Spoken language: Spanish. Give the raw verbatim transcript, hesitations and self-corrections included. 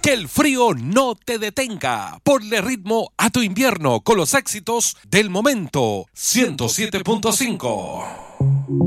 Que el frío no te detenga. Ponle ritmo a tu invierno con los éxitos del momento. ciento siete punto cinco.